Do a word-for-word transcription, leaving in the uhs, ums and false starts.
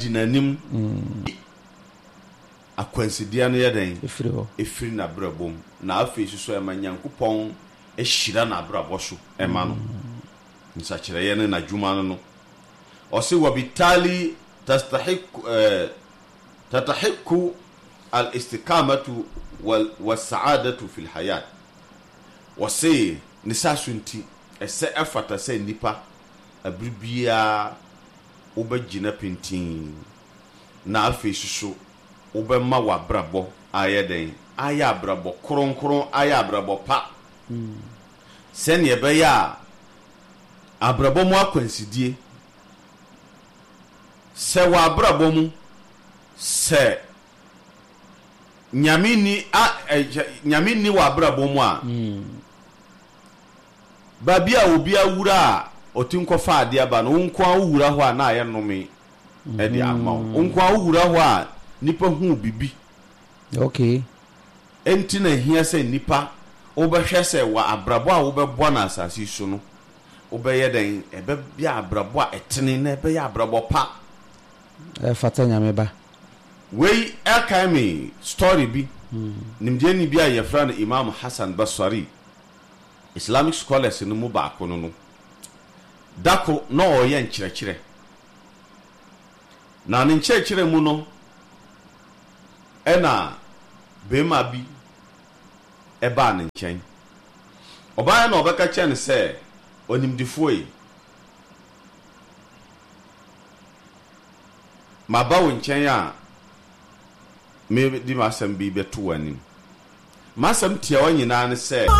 dinanim akwansidia no yeden efiri ho efiri na brabom na afi suso e manyankopon e hira na brabo so e ma no nsa kire ye na djuma no no o se wabitali tastahiq tatahiqu al-istiqamatu was-sa'adatu fil hayat o se nisasunti e se efata se nipa abribia obagina pintin na afi suso obema wa brabo ayeden aya brabo kronkron aya brabo pa mm. sen ye be ya abrabo mu akwansidie se wa brabo mu se nyamini a nyamini wa brabo mu a mm. babia obi awura otinko fa ade aba no nko awura ho a na aye nome e de ama nko awura ho a nipa hu bibi okay enti na hia se nipa obehwe se wa abrabo a obebo na asasi so no obeye den ebe bia abrabo a etene na ebe ya abrabo pa e fata nyame ba we akami story bi mm. nimje ni bia ye fra na Imam Hassan Basri Islamic scholars no mu ba ko no no dako no oye nkyerɛkyerɛ na ne nkyerɛkyerɛ mu no ena bema bi eba ne nkyɛn ɔbaa na ɔbɛka kyɛ ne sɛ onimdifo yi maba wo nkyɛn a me di masɛm bi beto w'anim masɛm tia wa nyinaa ne sɛ